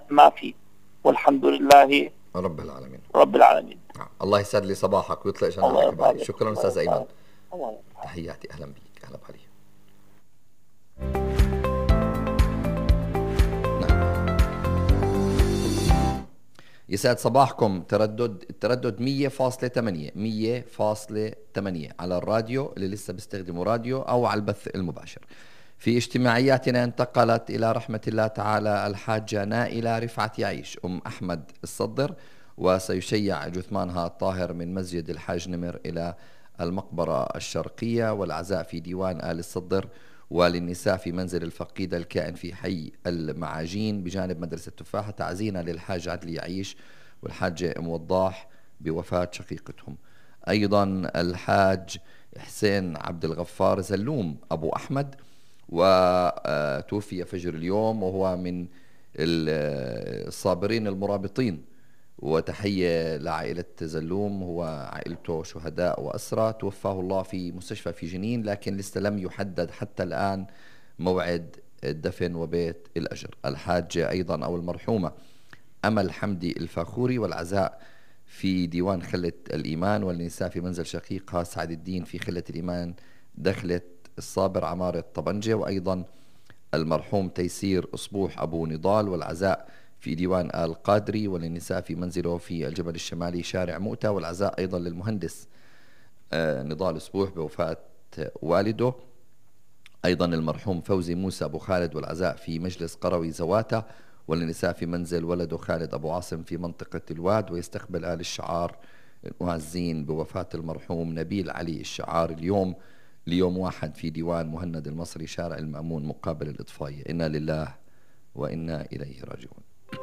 ما في، والحمد لله رب العالمين. رب العالمين. الله يسعد لي صباحك ويطلق الله جناحك بعلي. يبارك. شكرا الله أستاذ أيمن. يبارك. الله يبارك. تحياتي، أهلا بك، أهلا بعلي. يسعد صباحكم. التردد 100.8 على الراديو اللي لسه بيستخدموا راديو، أو على البث المباشر. في اجتماعياتنا انتقلت إلى رحمة الله تعالى الحاجة نائلة رفعت يعيش أم أحمد الصدر، وسيشيع جثمانها الطاهر من مسجد الحاج نمر إلى المقبرة الشرقية، والعزاء في ديوان آل الصدر، وللنساء في منزل الفقيدة الكائن في حي المعاجين بجانب مدرسة تفاحة، تعزينا للحاج عدلي يعيش والحاجة أم وضاح بوفاة شقيقتهم. أيضا الحاج حسين عبد الغفار زلوم أبو أحمد، وتوفي فجر اليوم، وهو من الصابرين المرابطين. وتحية لعائلة زلوم، هو عائلته شهداء وأسرى، توفاه الله في مستشفى في جنين، لكن لسه لم يحدد حتى الآن موعد الدفن وبيت الأجر. الحاجة أيضا أو المرحومة أمل حمدي الفاخوري، والعزاء في ديوان خلة الإيمان، والنساء في منزل شقيقها سعد الدين في خلة الإيمان دخلة الصابر عمارة طبنجة. وأيضا المرحوم تيسير أصبوح أبو نضال، والعزاء في ديوان آل قادري، وللنساء في منزله في الجبل الشمالي شارع مؤتة. والعزاء أيضا للمهندس نضال أصبوح بوفاة والده. أيضا المرحوم فوزي موسى أبو خالد، والعزاء في مجلس قروي زواته، وللنساء في منزل ولده خالد أبو عاصم في منطقة الواد. ويستقبل آل الشعار المعزين بوفاة المرحوم نبيل علي الشعار ليوم 1 في ديوان مهند المصري شارع المأمون مقابل الإطفائية. إنا لله وإنا إليه راجعون.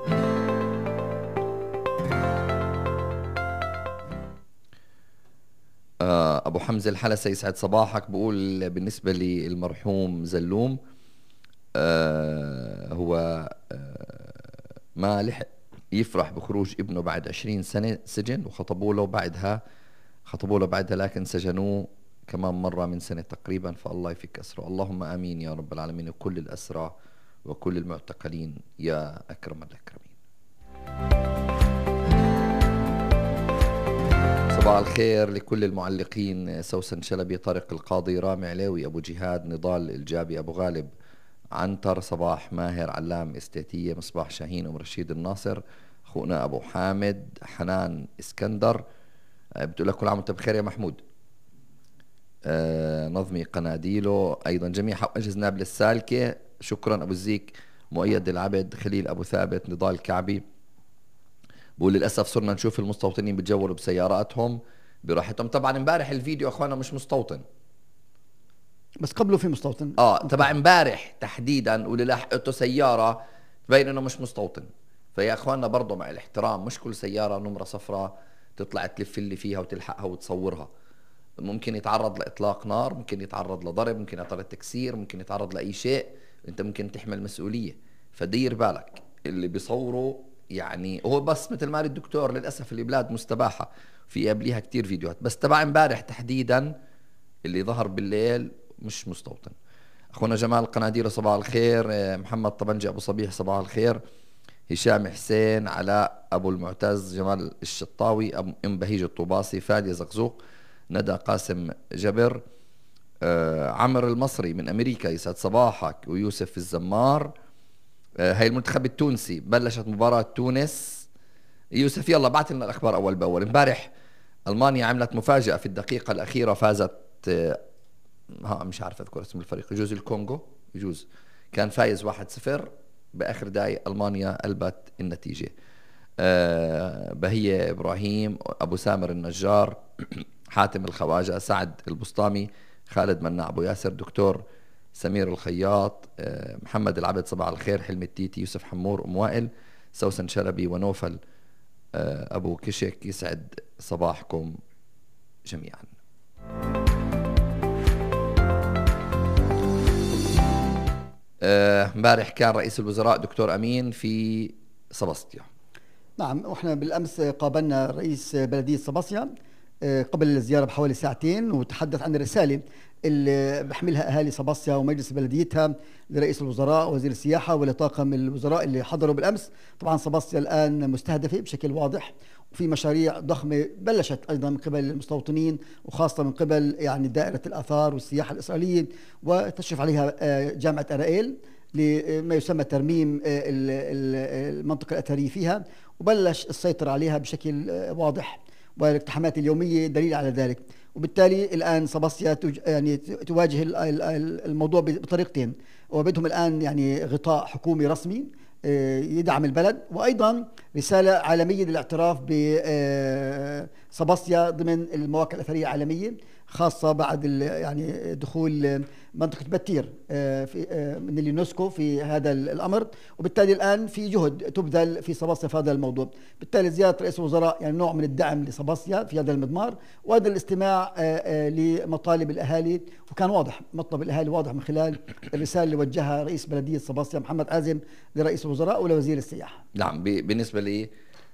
أبو حمزة الحلسة يسعد صباحك، بقول بالنسبة للمرحوم زلوم هو ما لحق يفرح بخروج ابنه بعد 20 سنة سجن، وخطبوا له بعدها لكن سجنوه كمان مرة من سنة تقريبا، فالله يفك أسره. اللهم آمين يا رب العالمين، وكل الأسرى وكل المعتقلين يا أكرم الأكرمين. صباح الخير لكل المعلقين: سوسن شلبي، طارق القاضي، رامي عليوي، أبو جهاد، نضال الجابي، أبو غالب عنتر، صباح ماهر علام استيتية، مصباح شاهين، أم رشيد الناصر، أخونا أبو حامد، حنان اسكندر، بتقول لك كل عام وانت بخير يا محمود، نظمي قناديله، أيضا جميع حواجز نابل السالكة، شكرا أبو الزيك، مؤيد العبد، خليل أبو ثابت، نضال الكعبي. بقول للأسف صرنا نشوف المستوطنين بتجولوا بسياراتهم براحتهم. طبعا امبارح الفيديو أخوانا مش مستوطن، بس قبله في مستوطن. تبع امبارح تحديدا، واللي لحقته سيارة تبين انه مش مستوطن. فيا اخواننا برضه مع الاحترام، مش كل سيارة نمرة صفراء تطلع تلف اللي فيها وتلحقها وتصورها. ممكن يتعرض لإطلاق نار، ممكن يتعرض لضرب، ممكن يتعرض لتكسير، ممكن يتعرض لأي شيء، انت ممكن تحمل مسؤولية. فدير بالك اللي بيصوروا، يعني هو بس مثل ما الدكتور للأسف البلاد مستباحة، في قبليها كتير فيديوهات، بس تبع امبارح تحديدا اللي ظهر بالليل مش مستوطن. أخونا جمال قناديل صباح الخير، محمد طبنجة أبو صبيح صباح الخير، هشام حسين، علاء أبو المعتز، جمال الشطاوي، أم بهيج الطوباسي، فادي زقزوق، ندى قاسم جبر، عمر المصري من أمريكا يسعد صباحك، ويوسف الزمار. هاي المنتخب التونسي بلشت مباراة تونس. يوسف يلا بعت لنا الأخبار أول بأول. امبارح ألمانيا عملت مفاجأة في الدقيقة الأخيرة، فازت مش عارف أذكر اسم الفريق، يجوز الكونغو، يجوز كان فايز 1-0 بآخر دقايق ألمانيا قلبت النتيجة. بهية إبراهيم، أبو سامر النجار، حاتم الخواجة، سعد البسطامي، خالد مناع، أبو ياسر، دكتور سمير الخياط، محمد العبد صباح الخير، حلم التيتي، يوسف حمور، أم وائل، سوسن شلبي، ونوفل أبو كشك. يسعد صباحكم جميعا. امبارح كان رئيس الوزراء دكتور أمين في صباستيا. نعم، واحنا بالامس قابلنا رئيس بلديه صباستيا قبل الزياره بحوالي ساعتين، وتحدث عن الرساله اللي بحملها أهالي صباصيا ومجلس بلديتها لرئيس الوزراء ووزير السياحة ولطاقم الوزراء اللي حضروا بالأمس. طبعا صباصيا الآن مستهدفة بشكل واضح، وفي مشاريع ضخمة بلشت أيضا من قبل المستوطنين، وخاصة من قبل يعني دائرة الآثار والسياحة الإسرائيلية، وتشرف عليها جامعة أرائيل لما يسمى ترميم المنطقة الأثرية فيها، وبلش السيطرة عليها بشكل واضح، والاقتحامات اليومية دليل على ذلك. وبالتالي الآن صباصيا يعني تواجه الموضوع بطريقتين، وبدهم الآن يعني غطاء حكومي رسمي يدعم البلد، وأيضا رسالة عالمية للاعتراف بصباصيا ضمن المواقع الأثرية العالمية، خاصة بعد يعني دخول منطقة بتير من اليونسكو في هذا الأمر. وبالتالي الآن في جهد تبذل في صباصيا في هذا الموضوع. بالتالي زيارة رئيس الوزراء يعني نوع من الدعم لصباصيا في هذا المضمار، وهذا الاستماع لمطالب الأهالي، وكان واضح مطلب الأهالي واضح من خلال الرسالة اللي وجهها رئيس بلدية صباصيا محمد عازم لرئيس الوزراء ولوزير السياحة. نعم، بالنسبة لي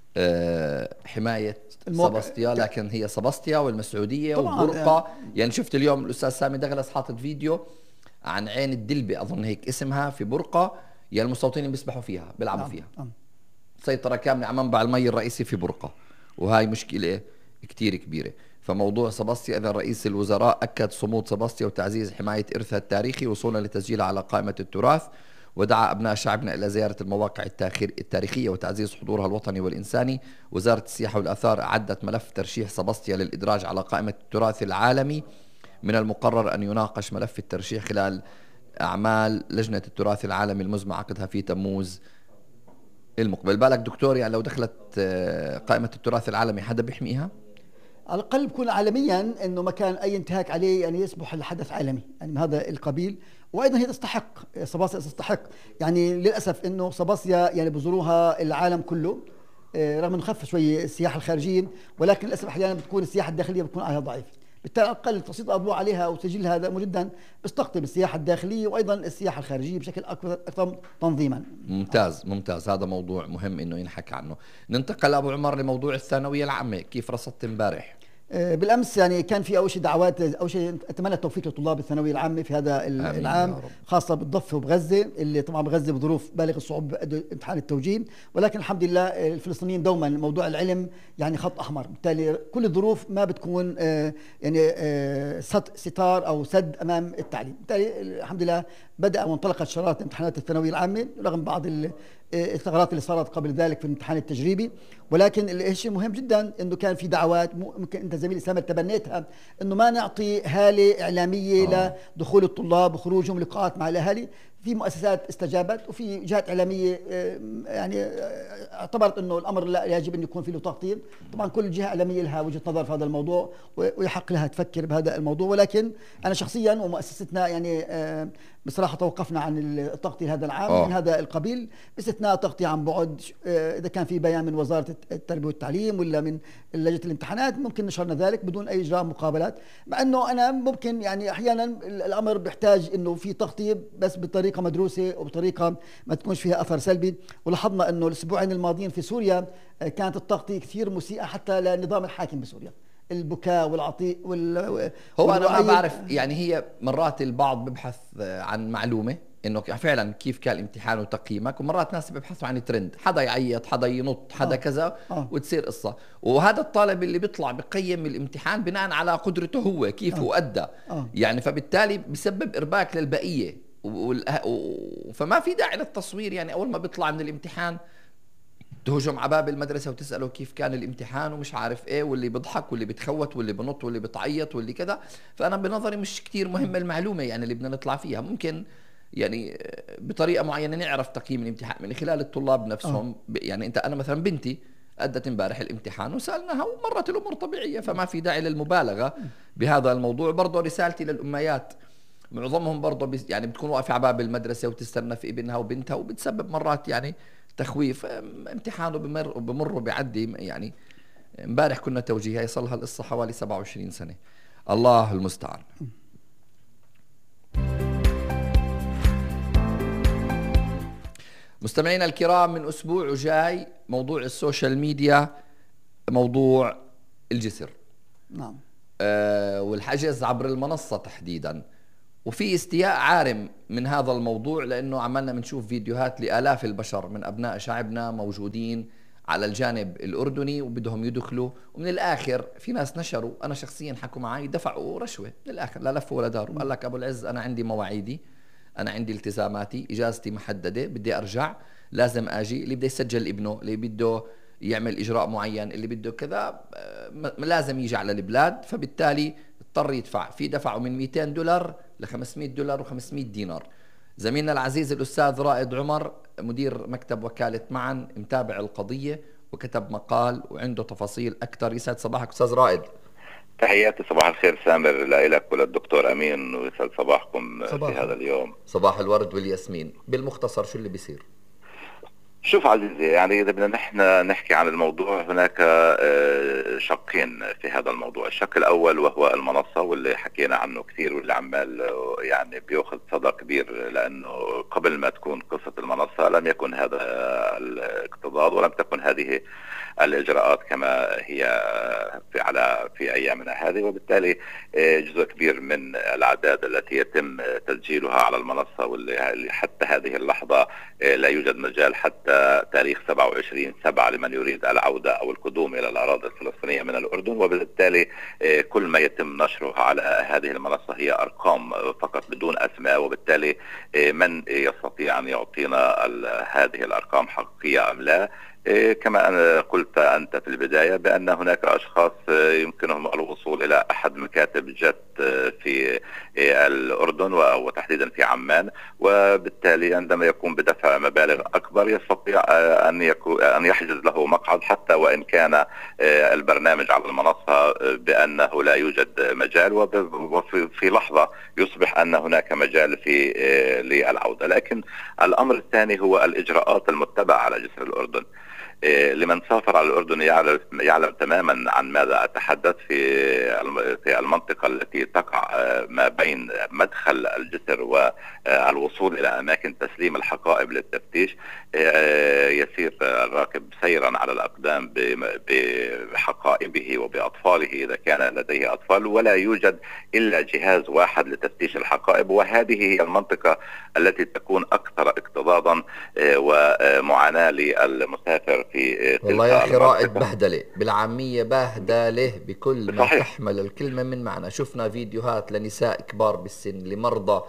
حماية صباستيا، لكن هي صباستيا والمسعودية وبرقة. يعني شفت اليوم الأستاذ سامي دغلس حاطط فيديو عن عين الدلبة، أظن هيك اسمها، في برقة، يا المستوطنين بيسبحوا فيها بيلعبوا فيها. سيطرة كاملة على منبع المي الرئيسي في برقة، وهاي مشكلة كتير كبيرة. فموضوع صباستيا، إذا رئيس الوزراء أكد صمود صباستيا وتعزيز حماية إرثها التاريخي وصولا لتسجيلها على قائمة التراث، ودعا أبناء شعبنا إلى زيارة المواقع التاريخية وتعزيز حضورها الوطني والإنساني. وزارة السياحة والآثار أعدت ملف ترشيح صباستيا للإدراج على قائمة التراث العالمي. من المقرر أن يناقش ملف الترشيح خلال أعمال لجنة التراث العالمي المزمع عقدها في تموز المقبل. بالك دكتور، يعني لو دخلت قائمة التراث العالمي حدا بيحميها؟ على الأقل بكون عالميا أنه مكان أي انتهاك عليه يعني يصبح الحدث عالمي، يعني من هذا القبيل. وأيضا هي تستحق، صباصيا تستحق، يعني للأسف أنه صباصيا يعني بزوروها العالم كله، رغم أنه خف شوي السياحة الخارجية، ولكن للأسف أحيانا بتكون السياحة الداخلية بتكون عليها ضعيف. بالتالي على الأقل تسليط الأضواء عليها وتسجيلها هذا مهم جدا، بيستقطب السياحة الداخلية وأيضا السياحة الخارجية بشكل أكثر تنظيما. ممتاز ممتاز، هذا موضوع مهم إنه ينحكى عنه. ننتقل أبو عمر لموضوع الثانوية العامة، كيف رصدت امبارح؟ بالامس يعني كان في اول شيء دعوات، اول شيء اتمنى التوفيق لطلاب الثانويه العامه في هذا العام، خاصه بالضفه وبغزه، اللي طبعا بغزه بظروف بالغ الصعوبه امتحان التوجيه، ولكن الحمد لله الفلسطينيين دوما موضوع العلم يعني خط احمر. بالتالي كل الظروف ما بتكون يعني ستار او سد امام التعليم. بالتالي الحمد لله بدأ وانطلقت شرارة امتحانات الثانوية العامة رغم بعض الثغرات اللي صارت قبل ذلك في الامتحان التجريبي. ولكن الشيء مهم جدا انه كان في دعوات، ممكن انت زميلي سامر تبنيتها، انه ما نعطي هالة اعلامية لدخول الطلاب وخروجهم لقاءات مع الاهالي. في مؤسسات استجابت وفي جهات اعلاميه يعني اعتبرت انه الامر لا يجب ان يكون في له تغطيه. طبعا كل جهه اعلاميه لها وجهه نظر في هذا الموضوع ويحق لها تفكر بهذا الموضوع، ولكن انا شخصيا ومؤسستنا يعني بصراحه توقفنا عن التغطيه لهذا العام من هذا القبيل، باستثناء تغطيه عن بعد. اذا كان في بيان من وزاره التربيه والتعليم ولا من لجنه الامتحانات ممكن نشرنا ذلك بدون اي اجراء مقابلات، مع انه انا ممكن يعني احيانا الامر بيحتاج انه في تغطيه بس بطريقه مدروسه وبطريقه ما تكونش فيها اثر سلبي. ولاحظنا انه الاسبوعين الماضيين في سوريا كانت التغطيه كثير مسيئه حتى للنظام الحاكم بسوريا، البكاء والعطيء هو انا ما بعرف، يعني هي مرات البعض ببحث عن معلومه انه فعلا كيف كان الامتحان وتقييمك، ومرات ناس بيبحثوا عن ترند، حدا يعيط حدا ينط حدا كذا وتصير قصه. وهذا الطالب اللي بيطلع بقيم الامتحان بناء على قدرته هو كيف هو ادى يعني، فبالتالي بيسبب ارباك للبقيه فما في داعي للتصوير. يعني اول ما بيطلع من الامتحان تهجم على باب المدرسه وتساله كيف كان الامتحان ومش عارف ايه، واللي بيضحك واللي بتخوت واللي بنط واللي بتعيط واللي كذا. فانا بنظري مش كتير مهمه المعلومه يعني اللي بدنا نطلع فيها. ممكن يعني بطريقه معينه نعرف تقييم الامتحان من خلال الطلاب نفسهم. يعني انا مثلا بنتي ادت امبارح الامتحان وسالناها ومرت الامور طبيعيه، فما في داعي للمبالغه بهذا الموضوع. برضه رسالتي للاميات، معظمهم برضه يعني بتكون واقفه على باب المدرسه وتستنى في ابنها وبنتها، وبتسبب مرات يعني تخويف. امتحانه بمر وبيعدي. يعني امبارح كنا توجيه، هي صار لها القصه حوالي 27 سنه، الله المستعان. مستمعينا الكرام، من اسبوع وجاي موضوع السوشيال ميديا، موضوع الجسر. نعم. والحجز عبر المنصة تحديدا. وفي استياء عارم من هذا الموضوع، لأنه عملنا بنشوف فيديوهات لآلاف البشر من أبناء شعبنا موجودين على الجانب الأردني وبدهم يدخلوا، ومن الآخر في ناس نشروا، أنا شخصيا حكوا معي دفعوا رشوة من الآخر، لا لف ولا دار. قال لك أبو العز أنا عندي مواعيدي، أنا عندي التزاماتي، إجازتي محددة، بدي أرجع، لازم أجي، اللي بده يسجل ابنه، اللي بده يعمل إجراء معين، اللي بده كذا لازم يجي على البلاد. فبالتالي اضطر يدفع، في دفعوا من $200 ل $500 و500 دينار. زميلنا العزيز الأستاذ رائد عمر مدير مكتب وكالة معا متابع القضية وكتب مقال وعنده تفاصيل أكثر. يسعد صباحك أستاذ رائد. تحياتي، صباح الخير سامر لك وللدكتور أمين، ويسعد صباحكم في هذا اليوم. صباح الورد والياسمين. بالمختصر شو اللي بيصير؟ شوف عزيزي، يعني إذا بدنا نحن نحكي عن الموضوع، هناك شقين في هذا الموضوع. الشق الأول وهو المنصة، واللي حكينا عنه كثير، واللي عمال يعني بيأخذ صدى كبير، لأنه قبل ما تكون قصة المنصة لم يكن هذا الاكتظاظ ولم تكن هذه الإجراءات كما هي في أيامنا هذه. وبالتالي جزء كبير من الأعداد التي يتم تسجيلها على المنصة، واللي حتى هذه اللحظة لا يوجد مجال حتى تاريخ 27/7 لمن يريد العودة أو القدوم إلى الأراضي الفلسطينية من الأردن. وبالتالي كل ما يتم نشره على هذه المنصة هي أرقام فقط بدون أسماء، وبالتالي من يستطيع أن يعطينا هذه الأرقام حقيقية أم لا؟ كما أنا قلت أنت في البداية بأن هناك أشخاص يمكنهم الوصول إلى أحد مكاتب جت في الأردن وتحديدا في عمان، وبالتالي عندما يقوم بدفع مبالغ أكبر يستطيع أن يحجز له مقعد، حتى وإن كان البرنامج على المنصة بأنه لا يوجد مجال، وفي لحظة يصبح أن هناك مجال للعودة. لكن الأمر الثاني هو الإجراءات المتبعة على جسر الأردن. لمن سافر على الأردن يعلم تماما عن ماذا أتحدث. في المنطقة التي تقع ما بين مدخل الجسر والوصول إلى أماكن تسليم الحقائب للتفتيش، يسير الراكب سيرا على الأقدام بحقائبه وبأطفاله إذا كان لديه أطفال، ولا يوجد إلا جهاز واحد لتفتيش الحقائب. وهذه هي المنطقة التي تكون أكثر اكتظاظا ومعاناة للمسافر في والله يا أخي رائد، بهدلة بالعامية، بهدلة بكل ما تحمل الكلمة من معنى. شفنا فيديوهات لنساء كبار بالسن، لمرضى،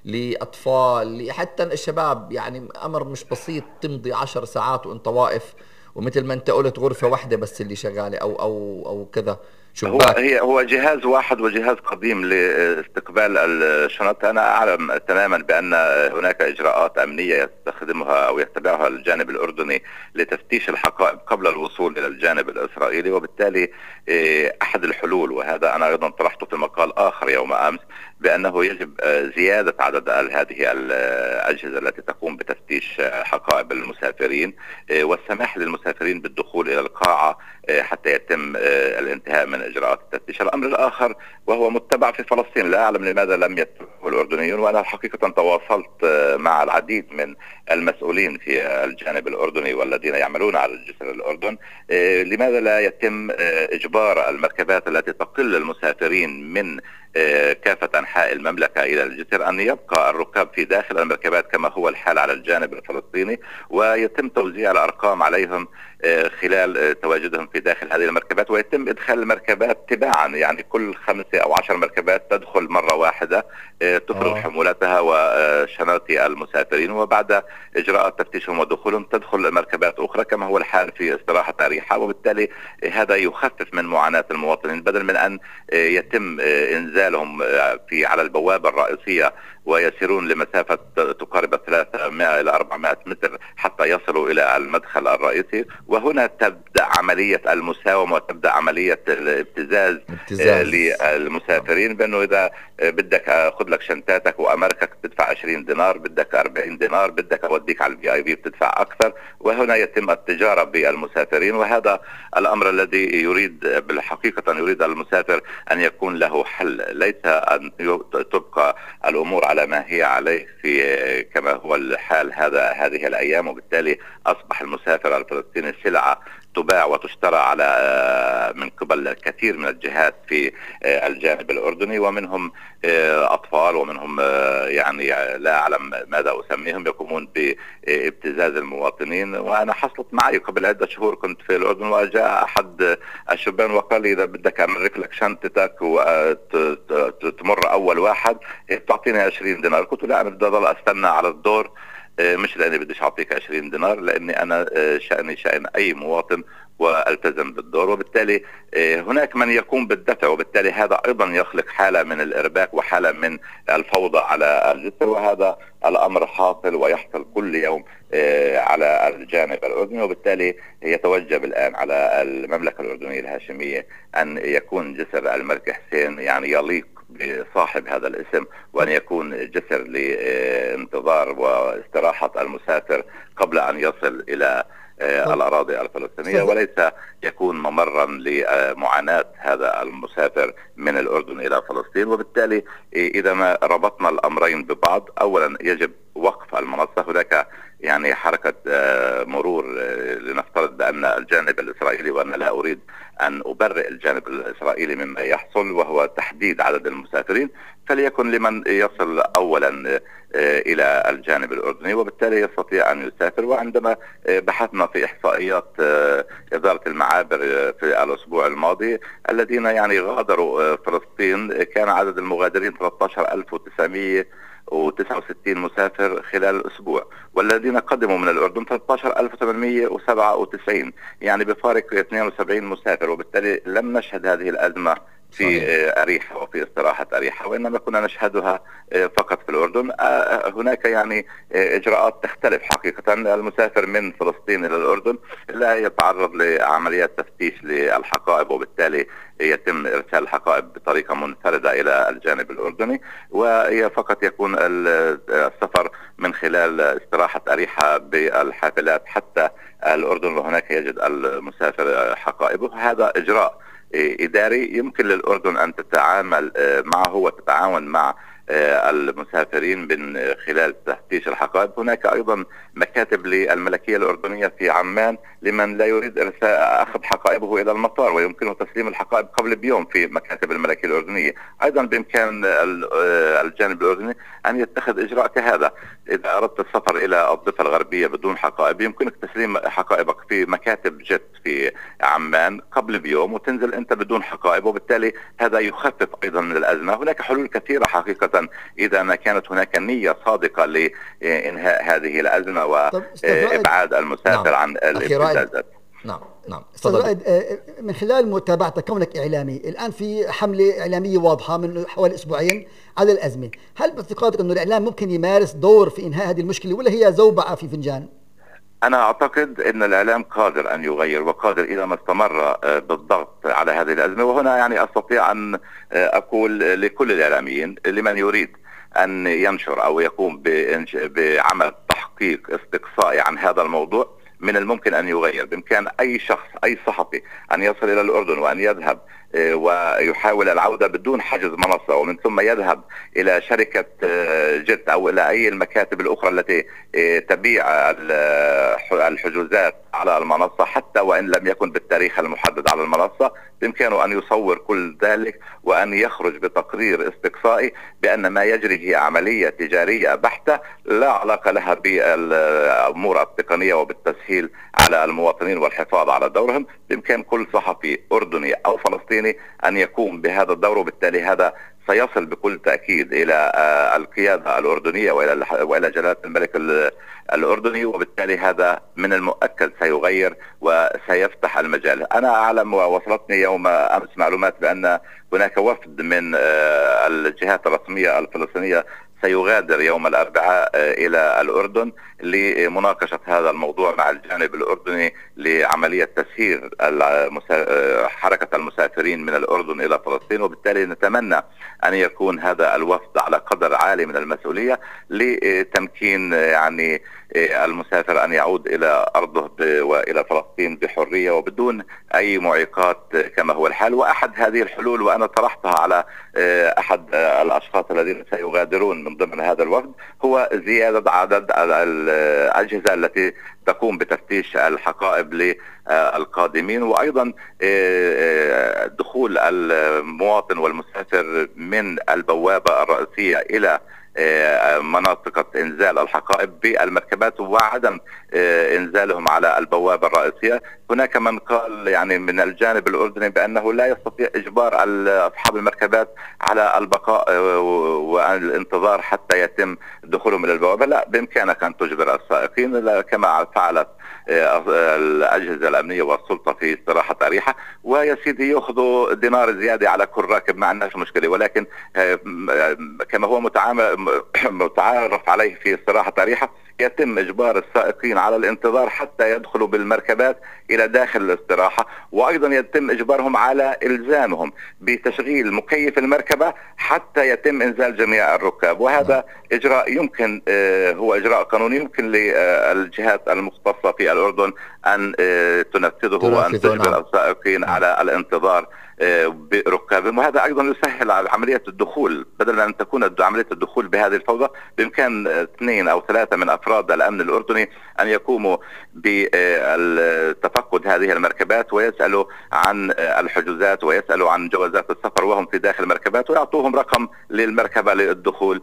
لأطفال، حتى الشباب. يعني أمر مش بسيط تمضي 10 ساعات وانت واقف، ومثل ما انت قلت غرفة واحدة بس اللي شغالة أو كذا شباك. هو جهاز واحد وجهاز قديم لاستقبال الشنط. أنا أعلم تماما بأن هناك إجراءات أمنية يستخدمها أو يتبعها الجانب الأردني لتفتيش الحقائب قبل الوصول إلى الجانب الإسرائيلي. وبالتالي أحد الحلول، وهذا أنا أيضا طرحته في مقال آخر يوم أمس، بأنه يجب زيادة عدد هذه الأجهزة التي تقوم بتفتيش حقائب المسافرين، والسماح للمسافرين بالدخول إلى القاعة حتى يتم الانتهاء من إجراءات التفتيش. الأمر الآخر وهو متبع في فلسطين، لا أعلم لماذا لم يتبعه الأردنيون، وأنا حقيقة تواصلت مع العديد من المسؤولين في الجانب الأردني والذين يعملون على جسر الأردن، لماذا لا يتم إجبار المركبات التي تقل المسافرين من كافة أنحاء المملكة إلى الجسر أن يبقى الركاب في داخل المركبات كما هو الحال على الجانب الفلسطيني، ويتم توزيع الأرقام عليهم خلال تواجدهم في داخل هذه المركبات، ويتم إدخال المركبات تباعا. يعني كل 5 أو 10 مركبات تدخل مرة واحدة، تفرغ حمولتها وشنط المسافرين، وبعد إجراء تفتيشهم ودخولهم تدخل مركبات أخرى كما هو الحال في استراحة أريحة. وبالتالي هذا يخفف من معاناة المواطنين، بدل من أن يتم إنزالهم على البوابة الرئيسية ويسيرون لمسافة تقارب 300 إلى 400 متر حتى يصلوا إلى المدخل الرئيسي. وهنا تبدأ عملية المساومة وتبدأ عملية الابتزاز للمسافرين، بأنه إذا بدك خذ لك شنطاتك وأمركك تدفع 20 دينار، بدك 40 دينار، بدك أوديك على الVIP بتدفع أكثر. وهنا يتم التجارة بالمسافرين، وهذا الأمر الذي بالحقيقة يريد المسافر أن يكون له حل، ليس أن تبقى الأمور على ما هي عليه كما هو الحال هذه الأيام. وبالتالي أصبح المسافر الفلسطيني سلعة تباع وتشترى على من قبل الكثير من الجهات في الجانب الأردني، ومنهم أطفال ومنهم يعني لا أعلم ماذا أسميهم يقومون بابتزاز المواطنين. وأنا حصلت معي قبل عدة شهور كنت في الأردن، وجاء أحد الشبان وقال لي إذا بدك أمرك لك شنطتك وتمر أول واحد تعطيني 20 دينار. قلت لا، أنا بدي أضل أستنى على الدور، مش لاني بديش اعطيك 20 دينار، لاني انا شأني شأن اي مواطن والتزم بالدور. وبالتالي هناك من يقوم بالدفع، وبالتالي هذا ايضا يخلق حاله من الارباك وحاله من الفوضى على الجسر، وهذا الامر حاصل ويحصل كل يوم على الجانب الاردني. وبالتالي يتوجب الان على المملكه الاردنيه الهاشميه ان يكون جسر الملك حسين يعني يليق بصاحب هذا الاسم، وأن يكون جسر لانتظار واستراحة المسافر قبل أن يصل إلى الأراضي الفلسطينية، وليس يكون ممرا لمعاناة هذا المسافر من الأردن إلى فلسطين. وبالتالي إذا ما ربطنا الأمرين ببعض، أولا يجب وقف المنصة. هناك يعني حركة مرور، لنفترض بأن الجانب الإسرائيلي، وأنا لا أريد أن أبرئ الجانب الإسرائيلي مما يحصل، وهو تحديد عدد المسافرين، فليكن لمن يصل أولا إلى الجانب الأردني وبالتالي يستطيع أن يسافر. وعندما بحثنا في إحصائيات إدارة المعابر في الأسبوع الماضي الذين يعني غادروا فلسطين، كان عدد المغادرين 13,969 مسافر خلال الأسبوع، والذين قدموا من الأردن 13,897، يعني بفارق 72 مسافر. وبالتالي لم نشهد هذه الأزمة في أريحة وفي استراحة أريحة، وإنما كنا نشهدها فقط في الأردن. هناك يعني إجراءات تختلف حقيقة. المسافر من فلسطين إلى الأردن لا يتعرض لعمليات تفتيش للحقائب، وبالتالي يتم إرسال الحقائب بطريقة منفردة إلى الجانب الأردني، وهي فقط يكون السفر من خلال استراحة أريحة بالحافلات حتى الأردن، وهناك يجد المسافر حقائبه. هذا إجراء إداري يمكن للأردن أن تتعامل معه وتتعاون مع المسافرين من خلال تفتيش الحقائب. هناك أيضا مكاتب للملكية الأردنية في عمان لمن لا يريد أخذ حقائبه إلى المطار، ويمكنه تسليم الحقائب قبل بيوم في مكاتب الملكية الأردنية. أيضا بإمكان الجانب الأردني أن يتخذ إجراء كهذا. إذا أردت السفر إلى الضفة الغربية بدون حقائب، يمكنك تسليم حقائبك في مكاتب جت في عمان قبل بيوم، وتنزل أنت بدون حقائب، وبالتالي هذا يخفف أيضا من الأزمة. هناك حلول كثيرة حقيقة إذا ما كانت هناك نية صادقة لإنهاء هذه الأزمة وإبعاد المسافر عن الابتزازات. نعم. أستاذ رائد، من خلال متابعتك كونك إعلامي، الآن في حملة إعلامية واضحة من حوالي أسبوعين على الأزمة. هل باعتقادك أنه الإعلام ممكن يمارس دور في إنهاء هذه المشكلة، ولا هي زوبعة في فنجان؟ أنا أعتقد أن الإعلام قادر أن يغير، وقادر إذا ما استمر بالضغط على هذه الأزمة. وهنا يعني أستطيع أن أقول لكل الإعلاميين، لمن يريد أن ينشر أو يقوم بعمل تحقيق استقصائي عن هذا الموضوع، من الممكن أن يغير. بإمكان أي شخص، أي صحفي، أن يصل إلى الأردن وأن يذهب ويحاول العودة بدون حجز منصة، ومن ثم يذهب إلى شركة جت أو إلى أي المكاتب الأخرى التي تبيع الحجوزات على المنصة، حتى وإن لم يكن بالتاريخ المحدد على المنصة. بإمكانه أن يصور كل ذلك وأن يخرج بتقرير استقصائي بأن ما يجري هي عملية تجارية بحتة لا علاقة لها بالأمور التقنية وبالتسهيل على المواطنين والحفاظ على دورهم. بإمكان كل صحفي أردني أو فلسطيني أن يقوم بهذا الدور، وبالتالي هذا سيصل بكل تأكيد إلى القيادة الأردنية وإلى جلالة الملك الأردني، وبالتالي هذا من المؤكد سيغير وسيفتح المجال. أنا أعلم ووصلتني يوم أمس معلومات بأن هناك وفد من الجهات الرسمية الفلسطينية سيغادر يوم الأربعاء إلى الأردن لمناقشة هذا الموضوع مع الجانب الأردني لعملية تسهيل حركة المسافرين من الأردن إلى فلسطين. وبالتالي نتمنى أن يكون هذا الوفد على قدر عالي من المسؤولية لتمكين يعني المسافر أن يعود إلى أرضه وإلى فلسطين بحرية وبدون أي معيقات كما هو الحال. وأحد هذه الحلول وأنا طرحتها على أحد الأشخاص الذين سيغادرون من ضمن هذا الوفد هو زيادة عدد الأجهزة التي تقوم بتفتيش الحقائب للقادمين، وأيضا دخول المواطن والمسافر من البوابة الرئيسية إلى مناطق إنزال الحقائب بالمركبات وعدم إنزالهم على البوابة الرئيسية. هناك من قال يعني من الجانب الأردني بأنه لا يستطيع إجبار أصحاب المركبات على البقاء والانتظار حتى يتم دخولهم إلى البوابة. لا، بإمكانك أن تجبر السائقين كما فعلت الأجهزة الأمنية والسلطة في استراحة أريحة، ويا سيدي يأخذوا دينار زيادة على كل راكب، ما عندناش مشكلة. ولكن كما هو متعارف عليه في استراحة أريحة يتم إجبار السائقين على الانتظار حتى يدخلوا بالمركبات إلى داخل الاستراحة، وأيضا يتم إجبارهم على إلزامهم بتشغيل مكيف المركبة حتى يتم إنزال جميع الركاب. وهذا إجراء يمكن هو إجراء قانوني يمكن للجهات المختصة في الأردن أن تنفذه وأن تجبر السائقين على الانتظار بركابهم. وهذا أيضا يسهل عملية الدخول، بدل من أن تكون عملية الدخول بهذه الفوضى بإمكان 2 أو 3 من أفراد الأمن الأردني أن يقوموا بتفقد هذه المركبات ويسألوا عن الحجوزات ويسألوا عن جوازات السفر وهم في داخل المركبات، ويعطوهم رقم للمركبة للدخول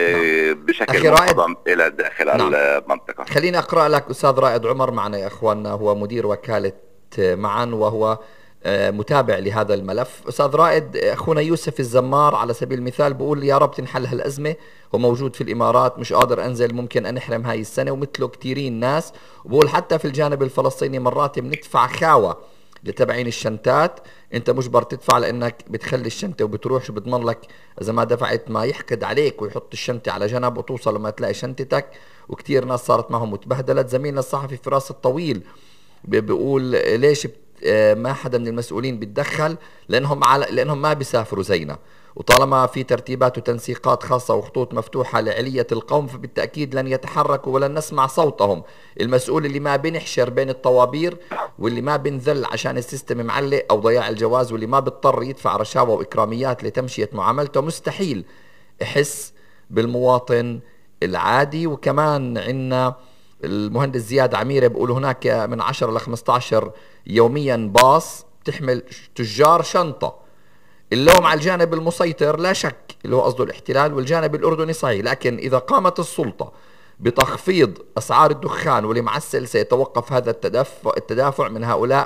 بشكل منظم إلى داخل المنطقة. خليني أقرأ لك أستاذ رائد عمر معنا يا أخواننا، هو مدير وكالة معا وهو متابع لهذا الملف. أستاذ رائد، أخونا يوسف الزمار على سبيل المثال بقول يا رب تنحل هالأزمة، هو موجود في الإمارات مش قادر أنزل، ممكن أنحرم هاي السنة، ومثله كتيرين ناس. وبقول حتى في الجانب الفلسطيني مرات بندفع خاوة لتبعين الشنتات، أنت مجبر تدفع لأنك بتخلي الشنطة وبتروح شو بضمن لك إذا ما دفعت ما يحقد عليك ويحط الشنطة على جنب وتوصل لما تلاقي شنطتك. وكتير ناس صارت معهم متبهدلت. زميلنا الصحفي فراس الطويل بيقول ليش ما حدا من المسؤولين بيتدخل، لأنهم ما بيسافروا زينا، وطالما في ترتيبات وتنسيقات خاصة وخطوط مفتوحة لعلية القوم فبالتأكيد لن يتحركوا ولن نسمع صوتهم. المسؤول اللي ما بنحشر بين الطوابير واللي ما بنذل عشان السيستم معلق أو ضياع الجواز واللي ما بيضطر يدفع رشاوى وإكراميات لتمشية معاملته مستحيل يحس بالمواطن العادي. وكمان عندنا المهندس زياد عميرة بيقول هناك من 10 ل 15 يوميا باص تحمل تجار شنطة. اللوم على الجانب المسيطر لا شك اللي هو قصده الاحتلال والجانب الأردني صحيح، لكن إذا قامت السلطة بتخفيض أسعار الدخان والمعسل سيتوقف هذا التدافع من هؤلاء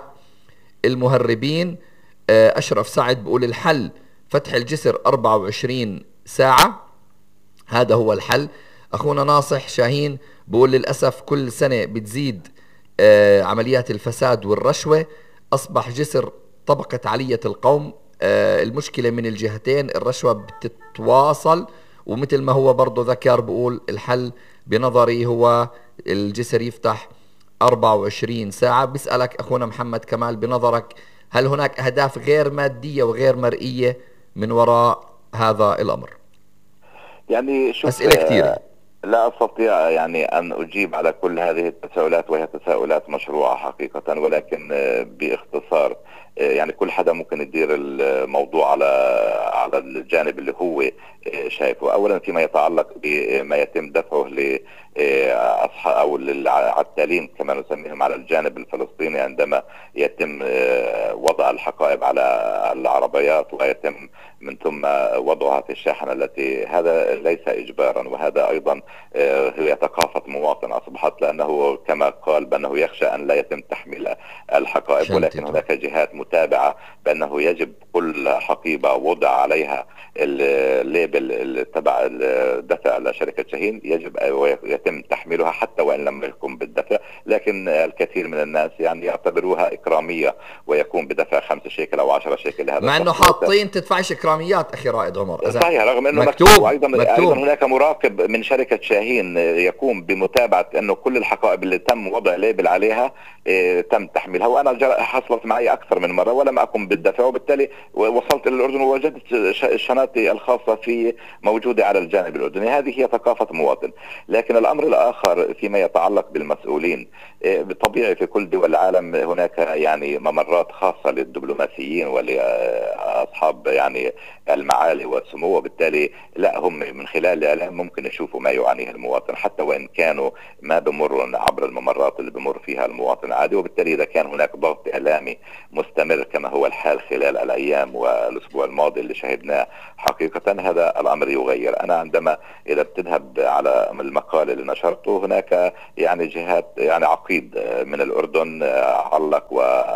المهربين. أشرف سعد بيقول الحل فتح الجسر 24 ساعة، هذا هو الحل. أخونا ناصح شاهين بقول للأسف كل سنة بتزيد عمليات الفساد والرشوة، أصبح جسر طبقة علية القوم. المشكلة من الجهتين، الرشوة بتتواصل، ومثل ما هو برضو ذكر بقول الحل بنظري هو الجسر يفتح 24 ساعة. بسألك أخونا محمد كمال بنظرك هل هناك أهداف غير مادية وغير مرئية من وراء هذا الأمر؟ يعني أسئلة كثيرة لا أستطيع يعني أن أجيب على كل هذه التساؤلات، وهي تساؤلات مشروعة حقيقة، ولكن باختصار يعني كل حدا ممكن يدير الموضوع على الجانب اللي هو شايفه. أولا فيما يتعلق بما يتم دفعه أو العتالين كما نسميهم على الجانب الفلسطيني عندما يتم وضع الحقائب على العربيات ويتم من ثم وضعها في الشاحنة التي هذا ليس إجبارا، وهذا أيضا هي ثقافة مواطن أصبحت، لأنه كما قال بأنه يخشى أن لا يتم تحميل الحقائب، ولكن هناك جهات متابعة بأنه يجب كل حقيبة وضع عليها الليبل تبع الدفع لشركة شاهين يجب يتم تحميلها حتى وإن لم يكن بالدفع. لكن الكثير من الناس يعني يعتبروها إكرامية ويكون بدفع 5 شيكل أو 10 شيكل لهذا، مع أنه حاطين تدفعش إكراميات أخي رائد عمر. صحيح، رغم أنه مكتوب. أيضا هناك مراقب من شركة شاهين يقوم بمتابعة أنه كل الحقائب اللي تم وضع ليبل عليها تم تحميلها، وأنا حصلت معي أكثر من مرة ولم أقم بالدفع، وبالتالي وصلت إلى الأردن ووجدت الشناطي الخاصة في موجودة على الجانب الأردني. هذه هي ثقافة مواطن. لكن الأمر الآخر فيما يتعلق بالمسؤولين، بالطبيعي في كل دول العالم هناك يعني ممرات خاصة للدبلوماسيين ولأصحاب يعني المعالي والسمو، وبالتالي لا، هم من خلال الإعلام ممكن يشوفوا ما يعانيه المواطن، حتى وإن كانوا ما بمروا عبر الممرات اللي بمر فيها المواطن عادي. وبالتالي إذا كان هناك ضغط إعلامي مستمر كما هو الحال خلال الأيام والأسبوع الماضي اللي شهدناه، حقيقة هذا الأمر يغير. أنا عندما إذا بتذهب على المقال اللي نشرته، هناك يعني جهات يعني عقيد من الأردن علق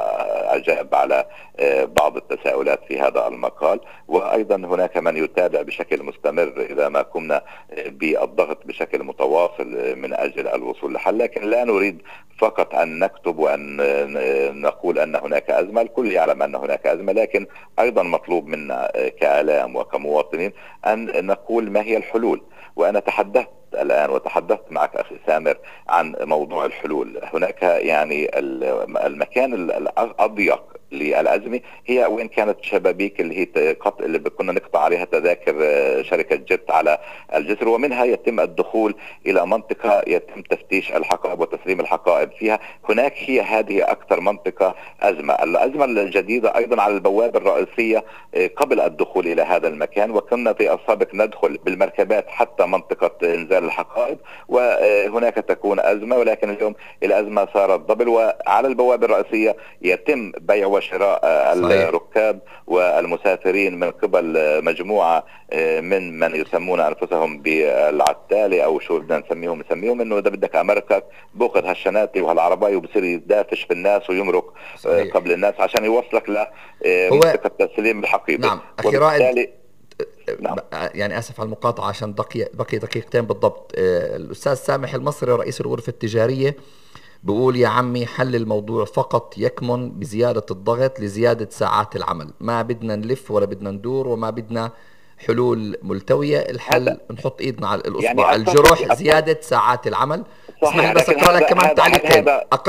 وأجاب على بعض التساؤلات في هذا المقال، وأيضا هناك من يتابع بشكل مستمر إذا ما قمنا بالضغط بشكل متواصل من أجل الوصول لحل. لكن لا نريد فقط أن نكتب وأن نقول أن هناك أزمة، الكل يعلم أن هناك أزمة، لكن أيضا مطلوب منا كإعلام وكمواطنين أن نقول ما هي الحلول. وأنا تحدثت الآن وتحدثت معك أخي سامر عن موضوع الحلول. هناك يعني المكان الأضيق للأزمة هي وين كانت شبابيك اللي هي اللي كنا نقطع عليها تذاكر شركة جت على الجسر، ومنها يتم الدخول إلى منطقة يتم تفتيش الحقائب وتسليم الحقائب فيها. هناك هي هذه أكثر منطقة أزمة. الأزمة الجديدة أيضا على البوابة الرئيسية قبل الدخول إلى هذا المكان، وكنا في السابق ندخل بالمركبات حتى منطقة إنزال الحقائب وهناك تكون أزمة. ولكن اليوم الأزمة صارت دبل، وعلى البوابة الرئيسية يتم بيع وشراء الركاب والمسافرين من قبل مجموعة من يسمون أنفسهم بالعتالة أو شو بدنا نسميهم إنه إذا بدك أمريكا بأخذ هالشناتي وهالعرباي وبصير يدافش في الناس ويمرق قبل الناس عشان يوصلك لمنطقة تسليم الحقيبة. نعم أخي رائد، نعم. يعني آسف على المقاطعة عشان بقي دقيقتين بالضبط. الأستاذ سامح المصري رئيس الغرفة التجارية بقول يا عمي حل الموضوع فقط يكمن بزيادة الضغط لزيادة ساعات العمل، ما بدنا نلف ولا بدنا ندور وما بدنا حلول ملتوية. الحل نحط ايدنا على الأصبع يعني على الجرح، زيادة ساعات العمل. اسمح بس أقرأ لك كمان تعليقين.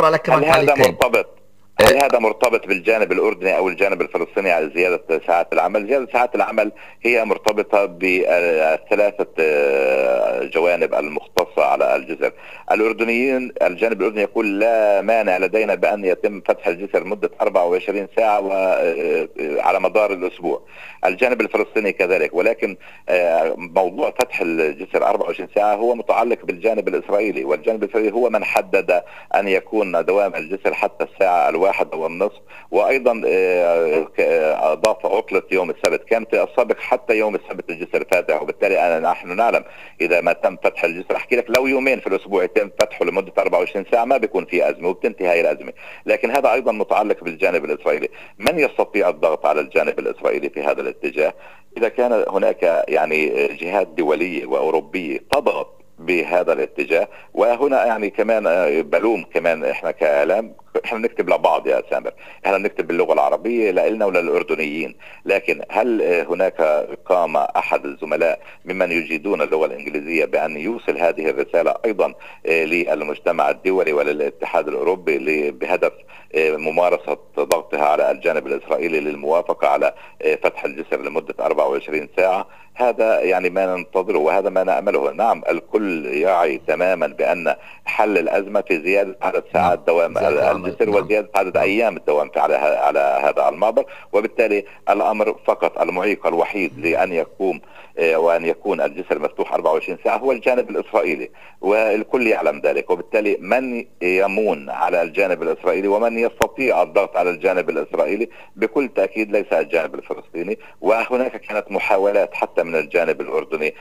هل هذا مرتبط بالجانب الأردني أو الجانب الفلسطيني على زيادة ساعات العمل؟ زيادة ساعات العمل هي مرتبطة بالثلاثة جوانب المختصة على الجسر. الأردنيين، الجانب الأردني يقول لا مانع لدينا بأن يتم فتح الجسر مدة 24 ساعة على مدار الأسبوع. الجانب الفلسطيني كذلك، ولكن موضوع فتح الجسر 24 ساعة هو متعلق بالجانب الإسرائيلي، والجانب الإسرائيلي هو من حدد أن يكون دوام الجسر حتى الساعة 1:30. وأيضا أضاف عطلة يوم السبت، كان في السابق حتى يوم السبت الجسر فاتح، وبالتالي نحن نعلم إذا ما تم فتح الجسر، أحكي لك لو يومين في الأسبوع يتم فتحه لمدة 24 ساعة ما بيكون في أزمة وبتنتهي هاي الأزمة. لكن هذا أيضا متعلق بالجانب الإسرائيلي. من يستطيع الضغط على الجانب الإسرائيلي في هذا الاتجاه؟ إذا كان هناك يعني جهات دولية وأوروبية تضغط بهذا الاتجاه. وهنا يعني كمان بلوم كمان احنا كاعلام، احنا نكتب لبعض يا سامر، احنا نكتب باللغه العربيه لنا وللاردنيين، لكن هل هناك قام احد الزملاء ممن يجيدون اللغه الانجليزيه بان يوصل هذه الرساله ايضا للمجتمع الدولي وللاتحاد الاوروبي بهدف ممارسه ضغطها على الجانب الاسرائيلي للموافقه على فتح الجسر لمده 24 ساعه؟ هذا يعني ما ننتظره وهذا ما نأمله. نعم الكل يعي تماما بأن حل الأزمة في زيادة عدد ساعات دوام الجسر وزيادة عدد أيام الدوام على هذا المعبر، وبالتالي الأمر فقط المعيق الوحيد لأن يقوم وأن يكون الجسر مفتوح 24 ساعة هو الجانب الإسرائيلي، والكل يعلم ذلك. وبالتالي من يمون على الجانب الإسرائيلي ومن يستطيع الضغط على الجانب الإسرائيلي بكل تأكيد ليس الجانب الفلسطيني. وهناك كانت محاولات حتى من الجانب الأردني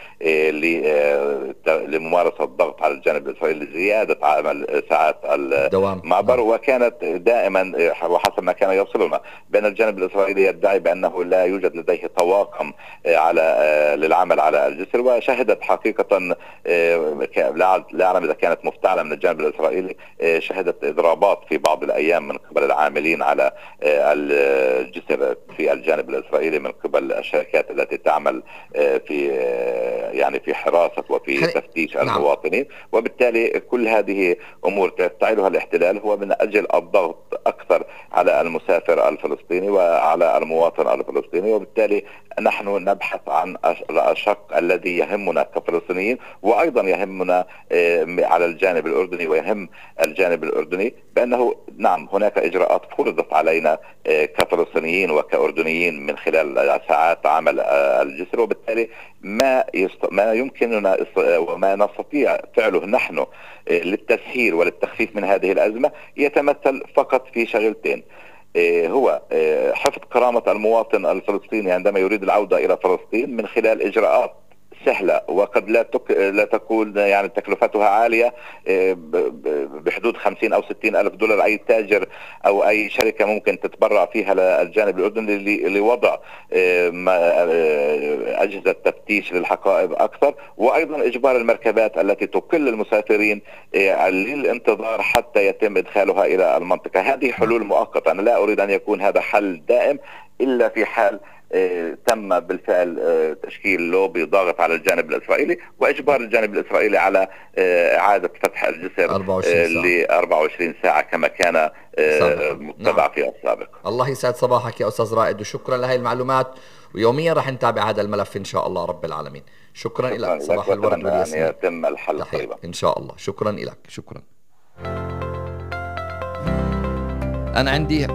لممارسة الضغط على الجانب الإسرائيلي لزيادة عمل ساعات المعبر، وكانت دائما وحسب ما كان يوصلنا بأن الجانب الإسرائيلي يدعي بأنه لا يوجد لديه طواقم للعمل على الجسر. وشهدت حقيقة لا أعلم إذا كانت مفتعلة من الجانب الإسرائيلي، شهدت إضرابات في بعض الأيام من قبل العاملين على الجسر في الجانب الإسرائيلي من قبل الشركات التي تعمل في حراسة وفي تفتيش المواطنين. وبالتالي كل هذه أمور تفعلها الاحتلال هو من أجل الضغط أكثر على المسافر الفلسطيني وعلى المواطن الفلسطيني. وبالتالي نحن نبحث عن الشق الذي يهمنا كفلسطينيين، وأيضا يهمنا على الجانب الأردني ويهم الجانب الأردني، بأنه نعم هناك إجراءات فرضت علينا كفلسطينيين وكأردنيين من خلال ساعات عمل الجسر، وبالتالي ما يمكننا وما نستطيع فعله نحن للتسهيل وللتخفيف من هذه الأزمة يتمثل فقط في شغلتين: هو حفظ كرامة المواطن الفلسطيني عندما يريد العودة إلى فلسطين من خلال إجراءات سهلة وقد لا تكون يعني تكلفتها عالية، بحدود 50 أو 60 ألف دولار. أي تاجر أو أي شركة ممكن تتبرع فيها للجانب الأردني لوضع أجهزة تفتيش للحقائب أكثر، وأيضا إجبار المركبات التي تقل المسافرين للانتظار حتى يتم إدخالها إلى المنطقة. هذه حلول مؤقتة، أنا لا أريد أن يكون هذا حل دائم إلا في حال تم بالفعل تشكيل لوبي ضاغط على الجانب الإسرائيلي وإجبار الجانب الإسرائيلي على إعادة فتح الجسر ل 24 ساعة كما كان متبع في السابق. الله يسعد صباحك يا أستاذ رائد، وشكرا لهي المعلومات، ويوميا راح نتابع هذا الملف إن شاء الله رب العالمين. شكرا لك، صباح الورد والياسمين. يتم الحل قريبا إن شاء الله. شكرا لك، شكرا. أنا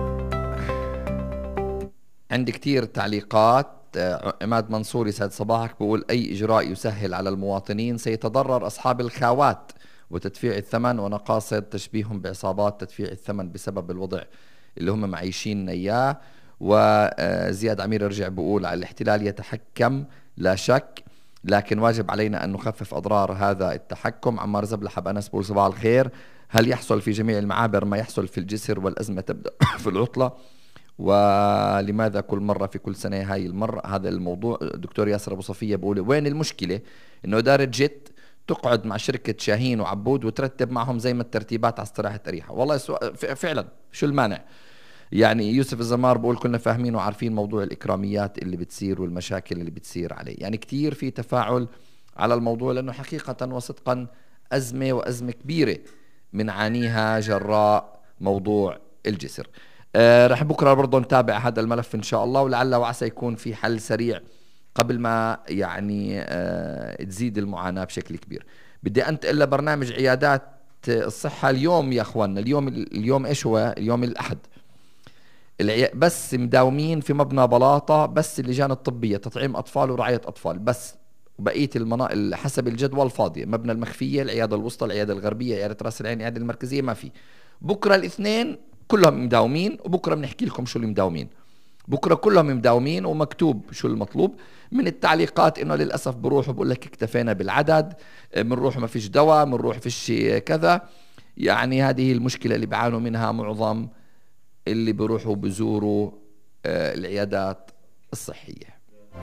عندي كتير تعليقات. عماد منصور يسعد صباحك بقول أي إجراء يسهل على المواطنين سيتضرر أصحاب الخاوات وتدفيع الثمن، وأنا قاصد تشبيههم بعصابات تدفيع الثمن بسبب الوضع اللي هم معيشين إياه. وزياد عمير يرجع بقول على الاحتلال يتحكم لا شك، لكن واجب علينا أن نخفف أضرار هذا التحكم. عمار زبلح أنس بقول صباح الخير، هل يحصل في جميع المعابر ما يحصل في الجسر والأزمة تبدأ في العطلة؟ ولماذا كل مرة في كل سنة هاي المرة؟ هذا الموضوع. دكتور ياسر أبو صفية بقول وين المشكلة إنه إدارة جيت تقعد مع شركة شاهين وعبود وترتب معهم زي ما الترتيبات على استراحة أريحة. والله فعلا شو المانع؟ يعني يوسف الزمار بقول كنا فاهمين وعارفين موضوع الإكراميات اللي بتصير والمشاكل اللي بتصير عليه، يعني كتير في تفاعل على الموضوع، لأنه حقيقة وصدقا أزمة وأزمة كبيرة منعانيها جراء موضوع الجسر. رح بكرة برضو نتابع هذا الملف إن شاء الله، ولعل وعسى يكون في حل سريع قبل ما يعني تزيد المعاناة بشكل كبير. بدي أنتقل لبرنامج عيادات الصحة اليوم يا أخواننا. اليوم إيش هو؟ اليوم الأحد. بس مداومين في مبنى بلاطة، بس اللجان الطبية تطعيم أطفال ورعاية أطفال بس، وبقية المناطق حسب الجدول فاضية. مبنى المخفية، العيادة الوسطى، العيادة الغربية، عيادة راس العين، العيادة المركزية ما في. بكرة الاثنين كلهم مداومين، وبكرة بنحكي لكم شو اللي مداومين. بكرة كلهم مداومين ومكتوب شو المطلوب من التعليقات. إنه للأسف بروحوا بقول لك اكتفينا بالعدد، بنروح ما فيش دواء، بنروح فيش كذا. يعني هذه المشكلة اللي بيعانوا منها معظم اللي بيروحوا بزوروا العيادات الصحية.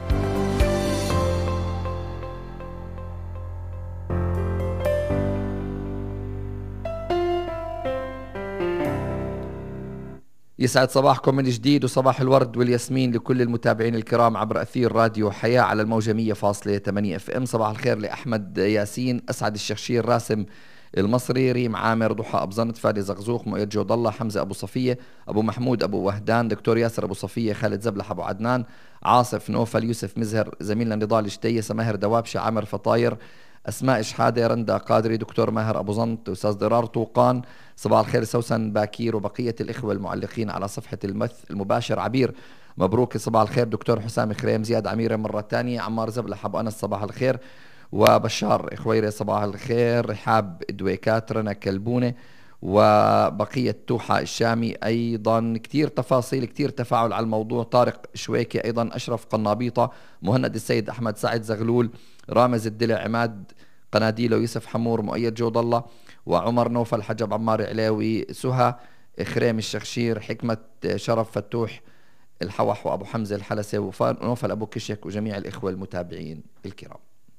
يسعد صباحكم من جديد، وصباح الورد والياسمين لكل المتابعين الكرام عبر أثير راديو حياة على الموجة 100.8 FM. صباح الخير لأحمد ياسين، أسعد الشخشير، راسم المصري، ريم عامر، ضحى أبزنت، فادي زغزوق، مؤيد جود الله، حمزة أبو صفية، أبو محمود أبو وهدان، دكتور ياسر أبو صفية، خالد زبلح أبو عدنان، عاصف نوفل، يوسف مزهر، زميلنا نضال شتية، سماهر دوابشة، عامر فطاير، أسماء شحادة، رندا قادري، دكتور ماهر أبو زنط، أستاذ ضرار طوقان. صباح الخير سوسن باكير وبقية الإخوة المعلقين على صفحة المبث المباشر. عبير مبروك، صباح الخير. دكتور حسام خريم، زياد عميرة مرة تانية، عمار زبلح أبو أنس صباح الخير، وبشار خويري صباح الخير، رحاب دويكات، رنا كلبونة، وبقية توحة الشامي. أيضا كتير تفاصيل، كتير تفاعل على الموضوع. طارق شويكي أيضا، أشرف قنابيطة، مهند السيد، أحمد سعد زغلول، رامز الدلع، عماد قناديلو، يوسف حمور، مؤيد جود الله، وعمر نوفل، حجب عمار علاوي، سهى خريم الشخشير، حكمة شرف فتوح الحوح، وأبو حمزة الحلسة، ونوفل أبو كشك، وجميع الإخوة المتابعين الكرام.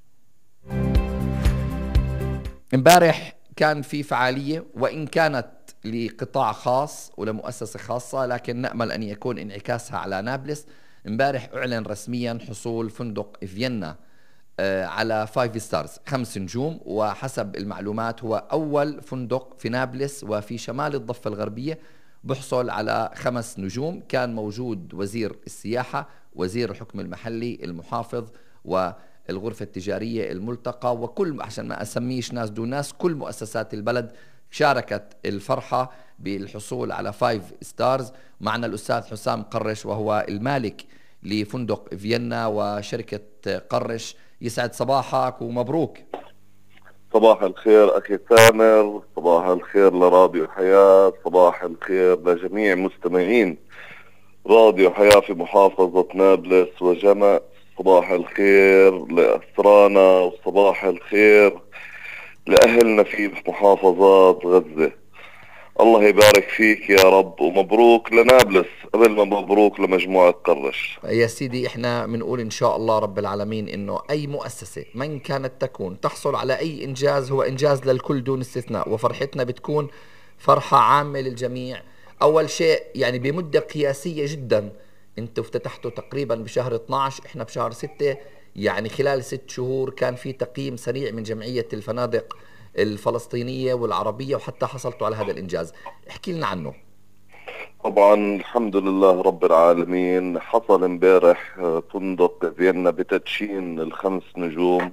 امبارح كان في فعالية، وإن كانت لقطاع خاص ولمؤسسة خاصة، لكن نأمل أن يكون انعكاسها على نابلس. امبارح أعلن رسميا حصول فندق فيينا على 5 ستارز 5 نجوم، وحسب المعلومات هو أول فندق في نابلس وفي شمال الضفة الغربية، بحصل على 5 نجوم. كان موجود وزير السياحة، وزير الحكم المحلي، المحافظ، والغرفة التجارية، الملتقى، وكل، عشان ما أسميش ناس دون ناس، كل مؤسسات البلد شاركت الفرحة بالحصول على 5 ستارز. معنا الأستاذ حسام قرش وهو المالك لفندق فيينا وشركة قرش. يسعد صباحك ومبروك. صباح الخير أخي ثامر، صباح الخير لراديو حياة، صباح الخير لجميع مستمعين راديو حياة في محافظة نابلس وجمع، صباح الخير لأسرانا وصباح الخير لأهلنا في محافظات غزة. الله يبارك فيك يا رب، ومبروك لنابلس قبل ما مبروك لمجموعة قرش. يا سيدي احنا بنقول ان شاء الله رب العالمين انه اي مؤسسة من كانت تكون تحصل على اي انجاز هو انجاز للكل دون استثناء، وفرحتنا بتكون فرحة عامة للجميع. اول شيء يعني بمدة قياسية جدا، انتوا افتتحتوا تقريبا بشهر 12، احنا بشهر 6، يعني خلال 6 شهور كان في تقييم سريع من جمعية الفنادق الفلسطينية والعربية، وحتى حصلتوا على هذا الإنجاز. احكي لنا عنه. طبعا الحمد لله رب العالمين. حصل امبارح فندق فيينا بتدشين ال5 نجوم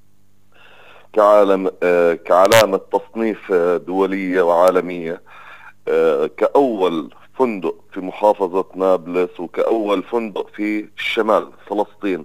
كعلامة تصنيف دولية وعالمية، كأول فندق في محافظة نابلس وكأول فندق في الشمال فلسطين.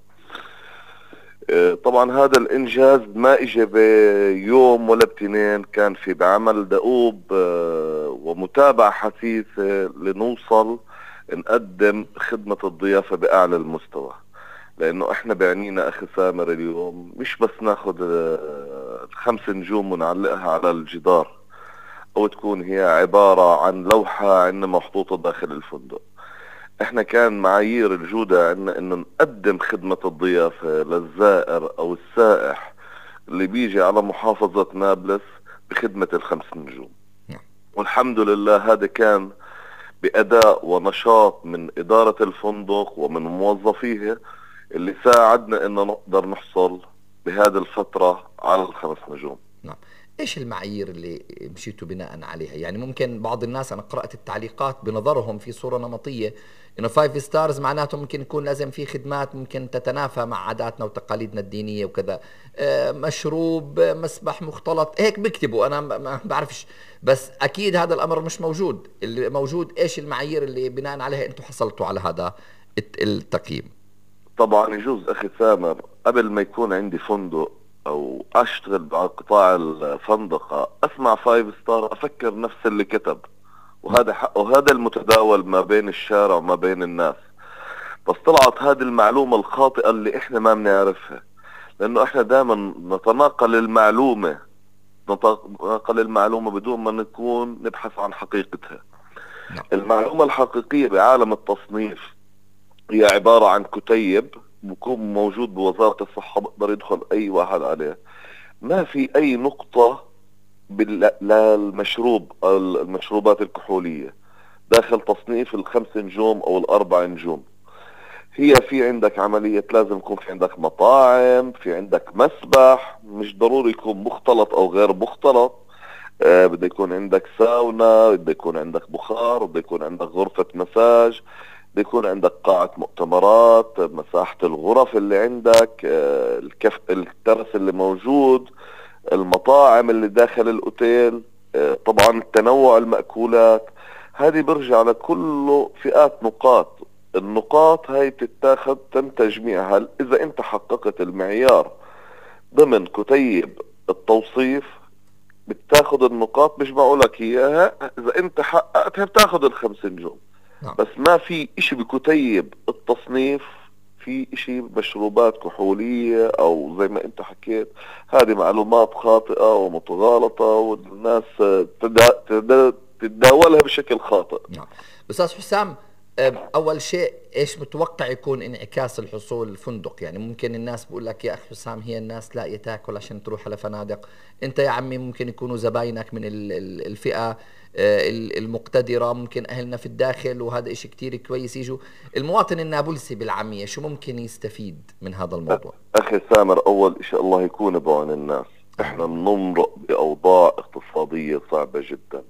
طبعا هذا الانجاز ما اجى بيوم ولا بتنين، كان في بعمل دؤوب ومتابعة حثيثة لنوصل نقدم خدمة الضيافة بأعلى المستوى. لانه احنا بعنينا اخي سامر اليوم مش بس ناخد ال5 نجوم ونعلقها على الجدار او تكون هي عبارة عن لوحة عندنا محطوطة داخل الفندق. احنا كان معايير الجودة عندنا انه نقدم خدمة الضيافة للزائر او السائح اللي بيجي على محافظة نابلس بخدمة ال5 نجوم. والحمد لله هذا كان بأداء ونشاط من إدارة الفندق ومن موظفيه اللي ساعدنا انه نقدر نحصل بهذه الفترة على ال5 نجوم. نعم. ايش المعايير اللي مشيتوا بناء عليها؟ يعني ممكن بعض الناس، انا قرأت التعليقات بنظرهم في صورة نمطية انه 5 ستارز معناته ممكن يكون لازم في خدمات ممكن تتنافى مع عاداتنا وتقاليدنا الدينية وكذا، مشروب، مسبح مختلط، هيك بيكتبوا، انا ما بعرفش، بس اكيد هذا الامر مش موجود. اللي موجود ايش المعايير اللي بناء عليها انتم حصلتوا على هذا التقييم؟ طبعا يجوز اخي ثامر قبل ما يكون عندي فندق او اشتغل بقطاع الفندقة اسمع 5 ستار افكر نفس اللي كتب، وهذا حق وهذا المتداول ما بين الشارع وما بين الناس. بس طلعت هذه المعلومة الخاطئة اللي احنا ما بنعرفها، لانه احنا دائما نتناقل المعلومة بدون ما نكون نبحث عن حقيقتها. المعلومة الحقيقية بعالم التصنيف هي عبارة عن كتيب بكون موجود بوزارة الصحة، بقدر يدخل اي واحد عليه. ما في اي نقطة للمشروب المشروبات الكحولية داخل تصنيف ال5 نجوم او ال4 نجوم. هي في عندك عملية لازم يكون في عندك مطاعم، في عندك مسبح، مش ضروري يكون مختلط او غير مختلط، بده يكون عندك ساونا، بده يكون عندك بخار، بده يكون عندك غرفة مساج، بده يكون عندك قاعة مؤتمرات، مساحة الغرف اللي عندك، الترس اللي موجود، المطاعم اللي داخل الاوتيل، طبعا تنوع المأكولات. هذه برجع لكل فئات نقاط. النقاط هاي بتتاخد تم تجميعها اذا انت حققت المعيار ضمن كتيب التوصيف، بتاخد النقاط بيجمعوا لك اياها. اذا انت حققتها بتاخد ال5 نجوم. بس ما في اشي بكتيب التصنيف في اشي مشروبات كحولية او زي ما انت حكيت. هذه معلومات خاطئة ومتغالطة والناس تتداولها بشكل خاطئ. نعم. أستاذ حسام، أول شيء إيش متوقع يكون انعكاس الحصول الفندق؟ يعني ممكن الناس بقول لك يا أخي حسام هي الناس لاقية تاكل عشان تروح على فنادق، أنت يا عمي ممكن يكونوا زباينك من الفئة المقتدرة، ممكن أهلنا في الداخل، وهذا إشي كتير كويس. يجوا المواطن النابلسي بالعامية شو ممكن يستفيد من هذا الموضوع؟ أخي سامر، أول إشي الله يكون بعون الناس. إحنا بنمرق بأوضاع اقتصادية صعبة جدا.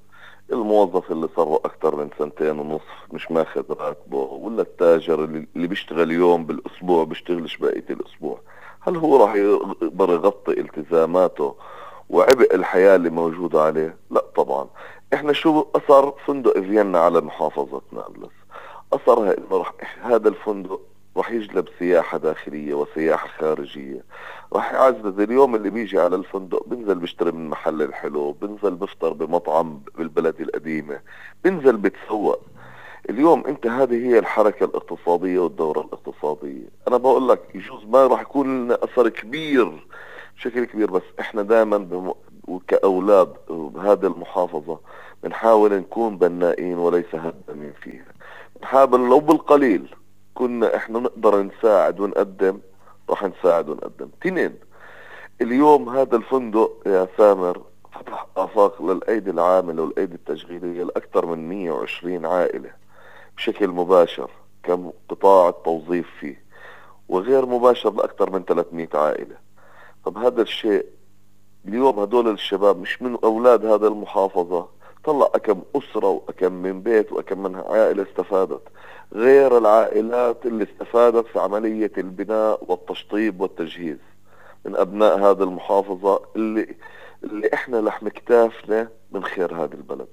الموظف اللي صار له اكثر من 2.5 سنين مش ماخذ راتبه، ولا التاجر اللي بيشتغل يوم بالاسبوع بيشتغلش بقية الاسبوع، هل هو راح يقدر يغطي التزاماته وعبء الحياة اللي موجودة عليه؟ لا طبعا. احنا شو اثر فندق فيينا على محافظة نابلس؟ اثرها انه هذا الفندق راح يجلب سياحة داخلية وسياحة خارجية، راح يعزز. اليوم اللي بيجي على الفندق بنزل بيشتري من محل الحلو، بنزل بفطر بمطعم بالبلد القديمة، بنزل بتسوق. اليوم انت هذه هي الحركة الاقتصادية والدورة الاقتصادية. انا بقول لك يجوز ما راح يكون لنا اثر كبير بشكل كبير، بس احنا دائما كأولاد بهذه المحافظة بنحاول نكون بنائين وليس هدامين فيها. بنحاول لو بالقليل كنا احنا نقدر نساعد ونقدم، راح نساعد ونقدم. 2، اليوم هذا الفندق يا سامر فتح آفاق للأيدي العاملة والأيدي التشغيلية لأكثر من 120 عائلة بشكل مباشر، كم قطاع التوظيف فيه، وغير مباشر لأكثر من 300 عائلة. طب هذا الشيء اليوم هدول الشباب مش من أولاد هذا المحافظة، طلع أكم أسرة وأكم من بيت وأكم من عائلة استفادت، غير العائلات اللي استفادت في عملية البناء والتشطيب والتجهيز من أبناء هذا المحافظة اللي إحنا لحم كتافنا من خير هذا البلد.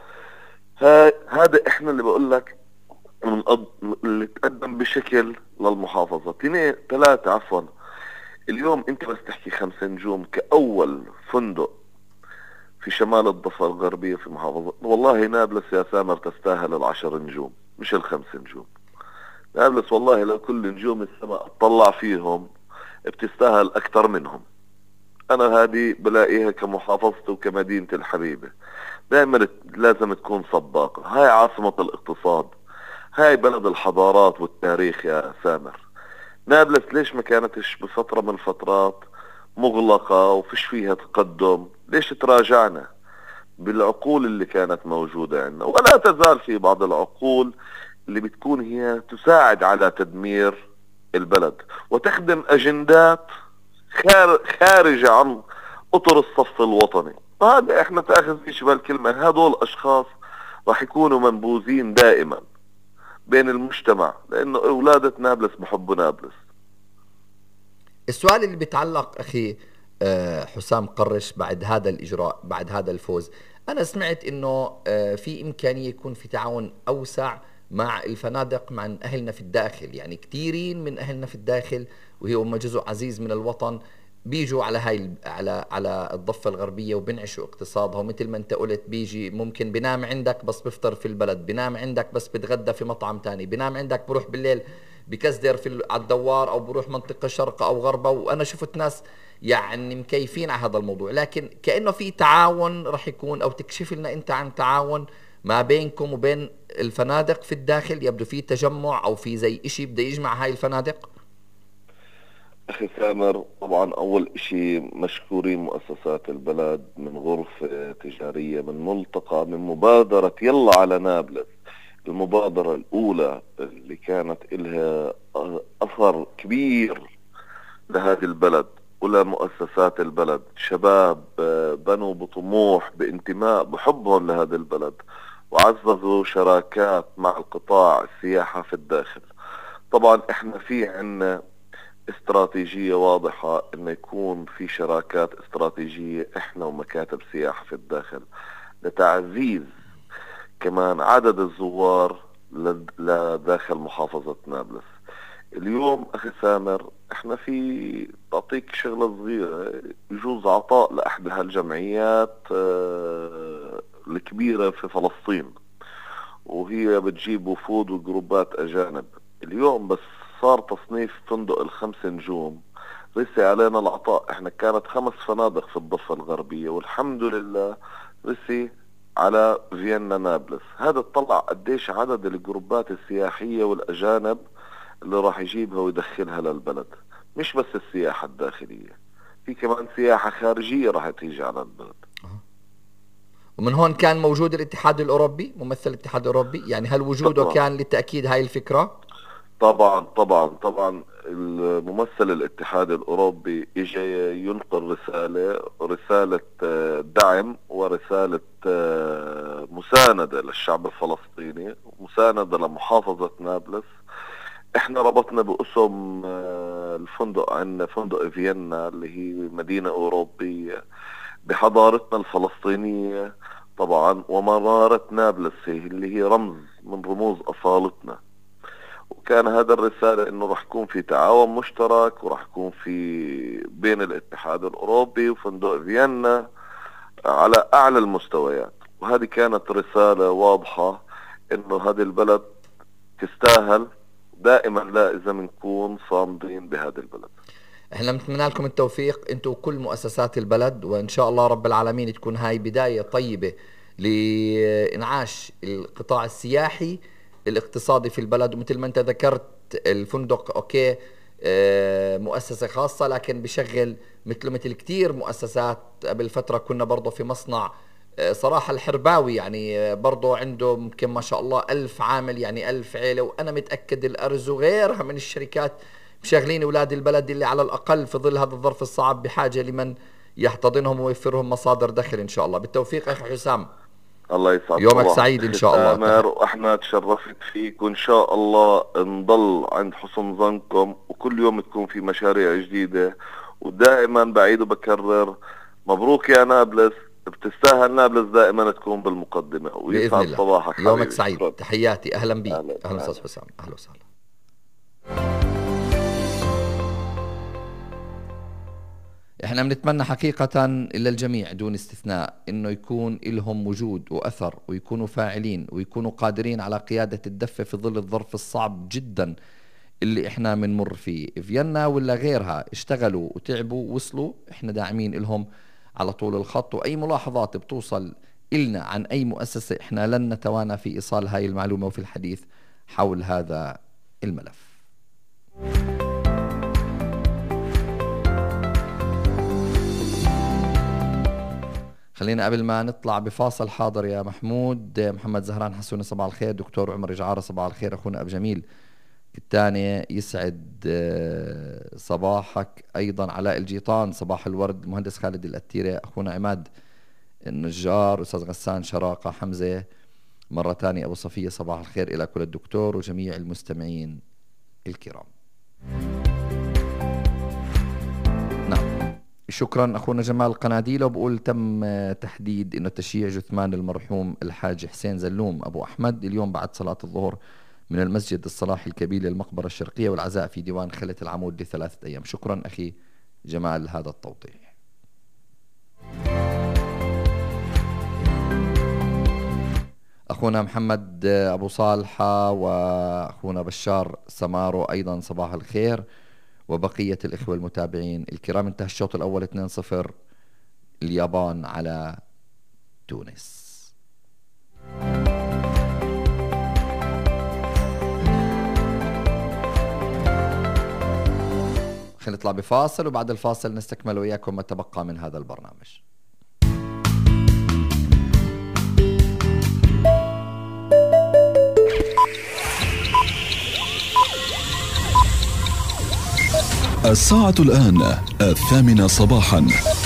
هذا إحنا اللي بقول لك اللي تقدم بشكل للمحافظة. 2 3 عفوا. اليوم انت بس تحكي 5 نجوم كأول فندق في شمال الضفة الغربية في محافظة، والله نابلس يا سامر تستاهل 10 نجوم مش 5 نجوم. نابلس والله لو كل نجوم السماء اطلع فيهم بتستاهل اكثر منهم. انا هذه بلاقيها كمحافظتي وكمدينة الحبيبة. دائما لازم تكون سباقة. هاي عاصمة الاقتصاد، هاي بلد الحضارات والتاريخ يا سامر. نابلس ليش ما كانتش بفترة من الفترات مغلقة وفيش فيها تقدم؟ ليش تراجعنا بالعقول اللي كانت موجودة عندنا؟ ولا تزال في بعض العقول اللي بتكون هي تساعد على تدمير البلد وتخدم أجندات خارجة عن أطر الصف الوطني. وهذا احنا تأخذ في شبال الكلمة، هذول أشخاص راح يكونوا منبوذين دائما بين المجتمع، لأنه أولادة نابلس بحبوا نابلس. السؤال اللي بيتعلق أخي حسام قرش بعد هذا الإجراء، بعد هذا الفوز، أنا سمعت إنه في إمكانية يكون في تعاون أوسع مع الفنادق، مع أهلنا في الداخل. يعني كثيرين من أهلنا في الداخل وهم جزء عزيز من الوطن بيجوا على هاي على الضفة الغربية وبنعشوا اقتصادها. ومثل ما انت قلت بيجي ممكن بنام عندك بس بفطر في البلد، بنام عندك بس بتغدى في مطعم تاني، بنام عندك بروح بالليل بكزدر على الدوار او بروح منطقة شرقة او غربة. وانا شفت ناس يعني مكيفين على هذا الموضوع، لكن كأنه في تعاون رح يكون، او تكشف لنا انت عن تعاون ما بينكم وبين الفنادق في الداخل. يبدو في تجمع او في زي اشي بده يجمع هاي الفنادق. أخي سامر، طبعا أول إشي مشكورين مؤسسات البلد من غرفة تجارية، من ملتقى، من مبادرة يلا على نابلس. المبادرة الأولى اللي كانت إلها أثر كبير لهذه البلد ولمؤسسات البلد، شباب بنوا بطموح بانتماء بحبهم لهذا البلد وعززوا شراكات مع القطاع السياحة في الداخل. طبعا احنا في عنا استراتيجية واضحة انه يكون في شراكات استراتيجية احنا ومكاتب سياحة في الداخل لتعزيز كمان عدد الزوار لداخل محافظة نابلس. اليوم اخي سامر احنا في تعطيك شغلة صغيرة، يجوز عطاء لأحد هالجمعيات الكبيرة في فلسطين، وهي بتجيب وفود وجروبات أجانب. اليوم بس صار تصنيف فندق ال5 نجوم رسي علينا العطاء. احنا كانت 5 فنادق في الضفة الغربية والحمد لله رسي على فيينا نابلس. هذا اطلع قديش عدد الجروبات السياحية والأجانب اللي راح يجيبها ويدخلها للبلد. مش بس السياحة الداخلية، في كمان سياحة خارجية راح تيجي على البلد. ومن هون كان موجود الاتحاد الأوروبي، ممثل الاتحاد الأوروبي، يعني هل وجوده طبعا كان لتأكيد هاي الفكرة؟ طبعا طبعا طبعا. الممثل الاتحاد الأوروبي إجا ينقل رسالة دعم ورسالة مساندة للشعب الفلسطيني ومساندة لمحافظة نابلس. احنا ربطنا بأسم الفندق، عندنا فندق فيينا اللي هي مدينة أوروبية بحضارتنا الفلسطينية طبعا، ومنارة نابلس اللي هي رمز من رموز أصالتنا. وكان هذا الرسالة انه راح يكون في تعاون مشترك وراح يكون في بين الاتحاد الاوروبي وفندق فيينا على اعلى المستويات. وهذه كانت رسالة واضحة انه هذه البلد تستاهل دائما لا بنكون صامدين بهذا البلد. احنا بنتمنى لكم التوفيق انتم وكل مؤسسات البلد، وان شاء الله رب العالمين تكون هاي بداية طيبة لإنعاش القطاع السياحي الاقتصادي في البلد. ومثل ما انت ذكرت الفندق اوكي مؤسسة خاصة، لكن بشغل مثل كتير مؤسسات. قبل فترة كنا برضو في مصنع صراحة الحرباوي، يعني برضو عنده يمكن ما شاء الله 1000 عامل، يعني 1000 عيلة. وأنا متأكد الأرز وغيرها من الشركات مشغلين أولاد البلد اللي على الأقل في ظل هذا الظرف الصعب بحاجة لمن يحتضنهم ويوفرهم مصادر دخل إن شاء الله. بالتوفيق أخي حسام، الله يسعدك، يومك سعيد إن شاء الله. وإحنا تشرفت فيك، وإن شاء الله نضل عند حسن ظنكم، وكل يوم تكون في مشاريع جديدة. ودائما بعيد وبكرر مبروك يا نابلس، بتستاهل نابلس دائما تكون بالمقدمة. ويسعد صباحك، يومك سعيد. تحياتي، أهلا بيك. أهلا أستاذ حسام، أهلا وسهلا. احنا بنتمنى حقيقة إلا الجميع دون استثناء انه يكون لهم وجود واثر، ويكونوا فاعلين، ويكونوا قادرين على قيادة الدفة في ظل الظرف الصعب جدا اللي احنا بنمر فيه. فيينا ولا غيرها اشتغلوا وتعبوا ووصلوا، احنا داعمين لهم على طول الخط. واي ملاحظات بتوصل إلنا عن اي مؤسسة احنا لن نتوانى في ايصال هاي المعلومة وفي الحديث حول هذا الملف. خلينا قبل ما نطلع بفاصل حاضر يا محمد زهران حسوني صباح الخير، دكتور عمر جعارة صباح الخير، أخونا أبو جميل الثاني يسعد صباحك أيضا، علاء الجيطان صباح الورد، مهندس خالد الأتيرة، أخونا عماد النجار، أستاذ غسان شراقة، حمزة مرة تانية، أبو صفية صباح الخير إلى كل الدكتور وجميع المستمعين الكرام. نعم، شكرا أخونا جمال القناديل. وبقول تم تحديد إنه تشييع جثمان المرحوم الحاج حسين زلوم أبو أحمد اليوم بعد صلاة الظهر من المسجد الصلاحي الكبير للمقبرة الشرقية، والعزاء في ديوان خلة العمود ل3 أيام. شكرا أخي جمال هذا التوضيح. أخونا محمد أبو صالحة وأخونا بشار سمارو أيضا صباح الخير، وبقية الإخوة المتابعين الكرام. انتهى الشوط الأول 2-0 اليابان على تونس. خلينا نطلع بفاصل، وبعد الفاصل نستكمل وياكم ما تبقى من هذا البرنامج. الساعة الآن 8 صباحا.